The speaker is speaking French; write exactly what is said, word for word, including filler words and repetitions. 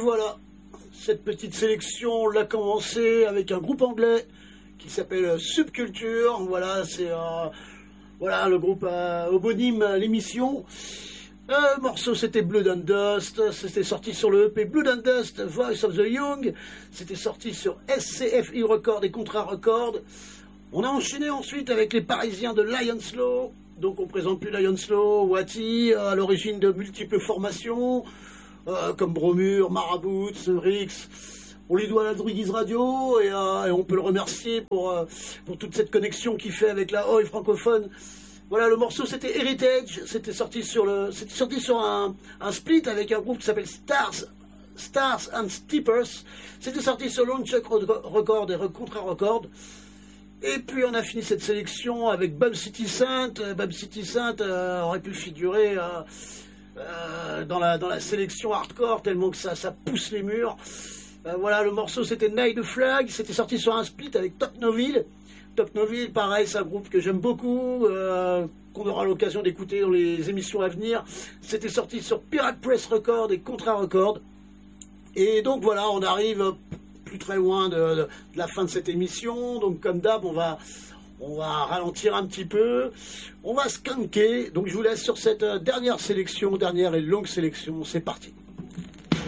voilà, cette petite sélection, on l'a commencé avec un groupe anglais qui s'appelle Subculture. Voilà, c'est euh, voilà, le groupe euh, homonyme à l'émission. Euh, le morceau c'était Blood and Dust, c'était sorti sur le E P Blood and Dust, Voice of the Young, c'était sorti sur S C F I Records et Contra Records. On a enchaîné ensuite avec les Parisiens de Lion's Law, donc on présente plus Lion's Law, Wati, à l'origine de multiples formations, euh, comme Bromure, Marabouts, Rix. On lui doit la Druidies Radio et, euh, et on peut le remercier pour, euh, pour toute cette connexion qu'il fait avec la O I francophone. Voilà, le morceau c'était Heritage, c'était sorti sur le, c'était sorti sur un, un split avec un groupe qui s'appelle Stars, Stars and Steepers. C'était sorti sur Longchuck Record et Contra Record. Et puis on a fini cette sélection avec Bum City Saint. Bum City Saint euh, aurait pu figurer euh, euh, dans la dans la sélection hardcore tellement que ça ça pousse les murs. Euh, voilà, le morceau c'était Night the Flag. C'était sorti sur un split avec Top Noville. Top Noville, pareil, c'est un groupe que j'aime beaucoup, euh, qu'on aura l'occasion d'écouter dans les émissions à venir. C'était sorti sur Pirate Press Record et Contra Record. Et donc voilà, on arrive plus très loin de, de, de la fin de cette émission. Donc comme d'hab, on va, on va ralentir un petit peu. On va skanker. Donc je vous laisse sur cette dernière sélection, dernière et longue sélection. C'est parti.